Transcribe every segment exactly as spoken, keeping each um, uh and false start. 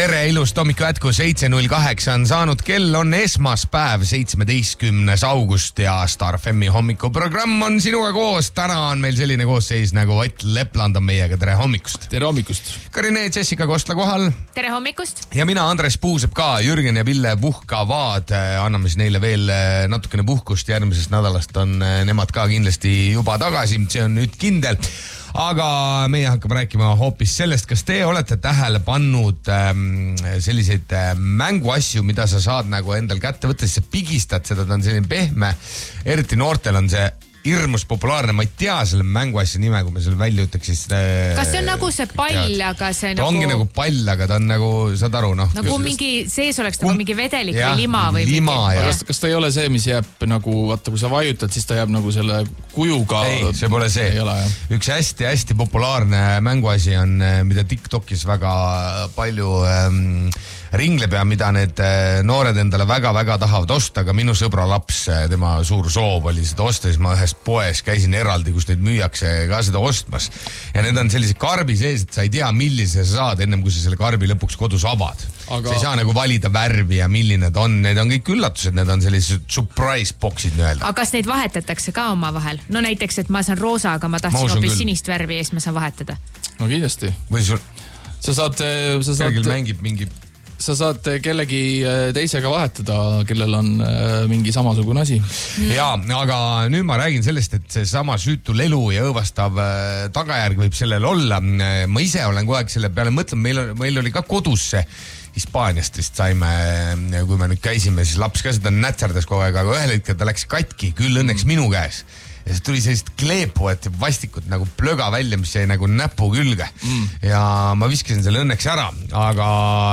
tere, ilust hommiku jätku, seitse null kaheksa on saanud, kell on esmaspäev, seitsmeteistkümnes august ja Star F M-i hommikuprogramm on sinuga koos. Täna on meil selline koosseis nagu Ott Lepland on meiega, tere hommikust. Tere hommikust. Karine Jessica Kostla kohal. Tere hommikust. Ja mina, Andres Puusep ka, Jürgen ja Ville puhkavad, anname siis neile veel natukene puhkust, järgmisest nädalast on nemad ka kindlasti juba tagasi, see on nüüd kindel. Aga meie hakkame rääkima hoopis sellest, kas te olete tähele pannud ähm, selliseid äh, mänguasju, mida sa saad nagu endal kätte võtta, siis sa pigistad seda, ta on selline pehme, eriti noortel on see hirmus populaarne, ma ei tea selle mänguasja nime, kui me selle välja ütleks, siis... Äh, kas see on nagu see pall, aga see ta nagu... ongi nagu pall, aga ta on nagu, saad aru, noh... Nagu just, mingi, sees oleks nagu mingi vedelik ja, või lima või lima, mingi... Kas, kas ta ei ole see, mis jääb nagu, vaata, kui sa vajutad, siis ta jääb nagu selle kujuga... Ei, see pole see. Ole, üks hästi-hästi populaarne mänguasi on, mida TikTokis väga palju... Ähm, ringleb ja mida need noored endale väga-väga tahavad osta, aga minu sõbra laps, tema suur soov oli seda osta, siis ma ühes poes käisin eraldi, kus neid müüakse ka seda ostmas. Ja need on sellised karbi sees, et sa ei tea, millise sa saad ennem, kui sa selle karbi lõpuks kodus avad. Aga... sa ei saa nagu valida värvi ja milline ta on, need on kõik üllatused, need on sellised surprise boxid nii-öelda. Aga kas neid vahetatakse ka oma vahel? No näiteks, et ma saan roosa, aga ma tahtsin hoopis sinist värvi ja siis ma saan vahetada. No kindlasti. Või sul... sa saad... Sa saad... Kõigil mängib mingi... sa saad kellegi teisega vahetada, kellel on mingi samasugune asi. Jaa, aga nüüd ma räägin sellest, et see sama süütu lelu ja õõvastav tagajärg võib sellel olla. Ma ise olen kogu aeg selle peale mõtlen, meil, meil oli ka kodus see Hispaaniast vist saime, kui me nüüd käisime, siis laps ka seda nätserdas kogu aeg, aga ühel hetkel ta läks katki, küll õnneks minu käes. Ja see tuli sellist kleepuvat ja vastikut nagu plöga välja, mis jäi nagu näpu külge. Mm. Ja ma viskasin selle õnneks ära, aga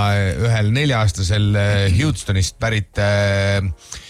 ühel nelja-aastasel Houstonist pärit äh,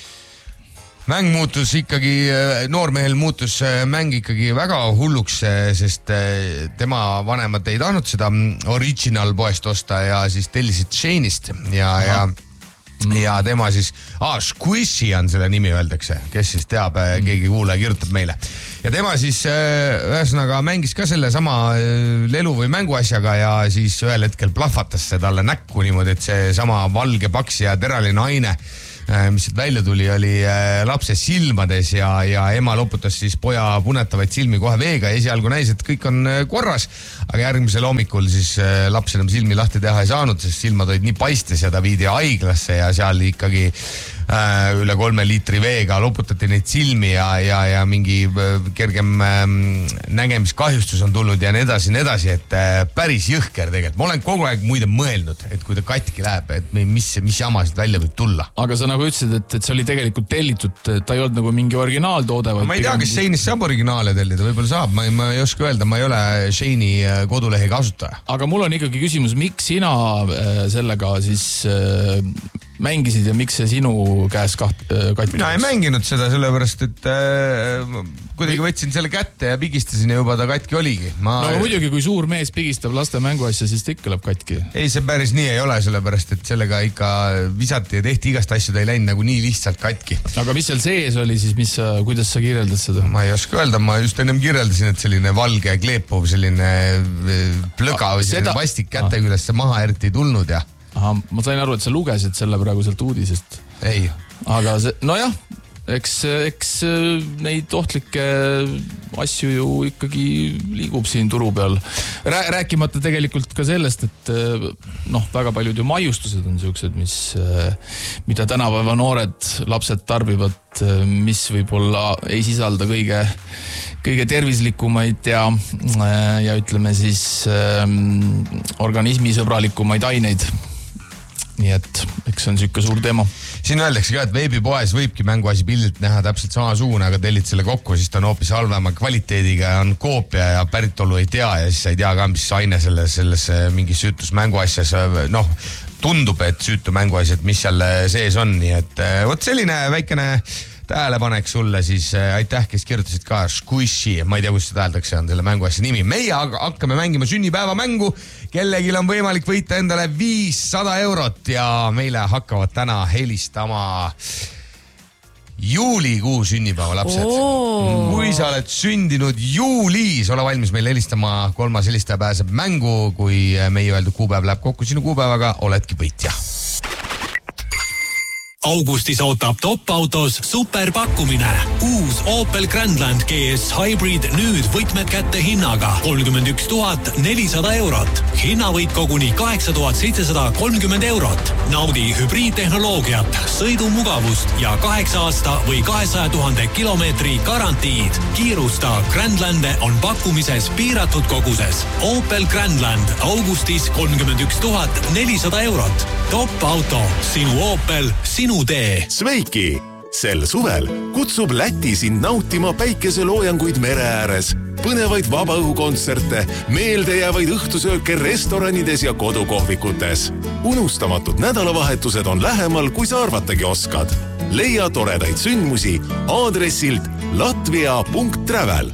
mäng muutus ikkagi, noormehel muutus mäng ikkagi väga hulluks, sest tema vanemad ei tahtnud seda original poest osta ja siis tellisid Shane'ist ja, ja ja tema siis, aa, Squishy on selle nimi öeldakse, kes siis teab, keegi kuulaja kirjutab meile. Ja tema siis ühesõnaga mängis ka selle sama lelu või mänguasjaga ja siis ühel hetkel plahvatas see talle näkku niimoodi, et see sama valge paks ja teraline aine, mis siit välja tuli, oli lapse silmades ja, ja ema loputas siis poja punetavaid silmi kohe veega ja esialgu näis, et kõik on korras, aga järgmisel hommikul siis laps enam silmi lahti teha ei saanud, sest silmad olid nii paistes ja ta viidi haiglasse ja seal ikkagi äh, üle kolme liitri veega loputati neid silmi ja, ja, ja mingi kergem äh, nägemiskahjustus on tulnud ja nii edasi, nii edasi, et äh, päris jõhker tegelikult. Ma olen kogu aeg muide mõelnud, et kui ta katki läheb, et mis, mis jamasid välja võib tulla. Aga sa nagu ütlesid, et, et see oli tegelikult tellitud, ta ei olnud nagu mingi originaaltoode. Ma ei tea, kas Shane'is saab originaale tellida, võib-olla saab, ma ei, ma ei oska öelda, ma ei ole Shane'i kodulehe kasutaja. Aga mul on ikkagi küsimus, miks sina sellega siis mängisid ja miks see sinu käes kaht, katki? Mina ei mänginud seda sellepärast, et äh, kuidagi võtsin selle kätte ja pigistasin ja juba ta katki oligi. Ma... No muidugi, kui suur mees pigistab laste mänguasja, siis ta ikka läheb katki. Ei, see päris nii ei ole, sellepärast, et sellega ikka visati ja tehti igast asju, ta ei läinud nagu nii lihtsalt katki. Aga mis seal sees oli siis, mis sa, kuidas sa kirjeldad seda? Ma ei oska öelda, ma just ennem kirjeldasin, et selline valge kleepuv, selline plöga või selline seda... vastik käte küljest see maha eriti ei tulnud ja Aha, ma sain aru, et sa lugesid selle praegu sealt uudisest. Ei. Aga see, nojah, eks, eks neid ohtlikke asju ju ikkagi liigub siin turu peal. Rääkimata tegelikult ka sellest, et noh, väga paljud ju maiustused on siuksed, mis, mida tänapäeva noored lapsed tarbivad, mis võib-olla ei sisalda kõige, kõige tervislikumaid ja, ja ütleme siis organismi sõbralikumaid aineid. Nii et eks on siuke suur teema. Siin öeldakse ka, et veebipoes võibki mänguasi pildilt näha täpselt samasugune, aga tellid selle kokku, siis ta on hoopis halvema kvaliteediga ja on koopia ja päritolu ei tea ja siis ei tea ka, mis aine selles, selles mingis süütus mänguasjas, noh, tundub, et süütu mänguasjad, mis seal sees on, nii et võt selline väikene tähelepanek sulle siis, aitäh, kes kirjutasid ka Squishy, ma ei tea, kus seda täheldakse, on selle mänguasja nimi. Meie hakkame mängima sünnipäeva mängu, kellegil on võimalik võita endale viissada eurot ja meile hakkavad täna helistama juulikuu sünnipäeva lapsed. Oo. Kui sa oled sündinud juulis, ole valmis meil helistama, kolmas helistaja pääseb mängu, kui meie öeldud kuupäev läheb kokku sinu kuupäevaga, oledki võitja. Augustis ootab top-autos superpakkumine. Uus Opel Grandland G S Hybrid nüüd võtmed kätte hinnaga kolmkümmend üks tuhat nelisada eurot. Hinnavõit koguni kaheksa tuhat seitsesada kolmkümmend eurot. Naudi hübriidtehnoloogiat, sõidumugavust ja kaheksa aasta või kahesaja tuhande kilomeetri garantiid. Kiirusta, Grandlande on pakkumises piiratud koguses. Opel Grandland augustis kolmkümmend üks tuhat nelisada eurot. Top-auto, sinu Opel, sinu tee. Sveiki! Sel suvel kutsub Läti sind nautima päikeseloojanguid mere ääres, põnevaid vabaõhukontserte, meeldejäävaid õhtusööke restoranides ja kodukohvikutes. Unustamatud nädalavahetused on lähemal, kui sa arvatagi oskad. Leia toredaid sündmusi aadressilt latvia punkt travel.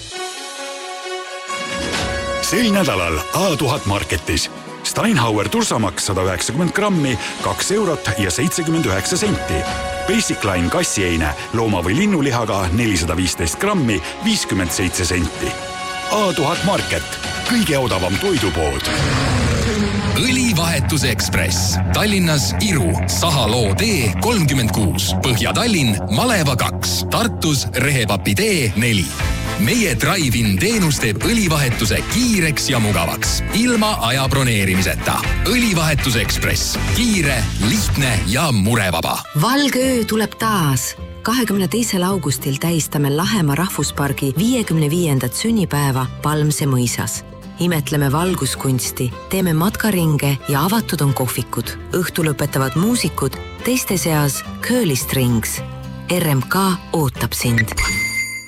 Sel nädalal A tuhat Marketis. Steinhauer tursamaks sada üheksakümmend grammi, kaks eurot ja seitsekümmend üheksa senti. Basic Line kassieine looma- või linnulihaga nelisada viisteist grammi, viiskümmend seitse senti. A tuhat Market, kõige odavam toidupood. Õlivahetus Ekspress. Tallinnas Iru, Sahaloo tee kolmkümmend kuus. Põhja-Tallinn, Maleva kaks. Tartus, Rehepapi tee neli. Meie Drive-in teenus teeb õlivahetuse kiireks ja mugavaks. Ilma aja broneerimiseta. Õlivahetus Ekspress. Kiire, lihtne ja murevaba. Valge öö tuleb taas. kahekümne teisel augustil tähistame Lahemaa rahvuspargi viiekümne viiendat sünnipäeva Palmse mõisas. Imetleme valguskunsti, teeme matkaringe ja avatud on kohvikud. Õhtu lõpetavad muusikud, teiste seas Curly Strings. R M K ootab sind.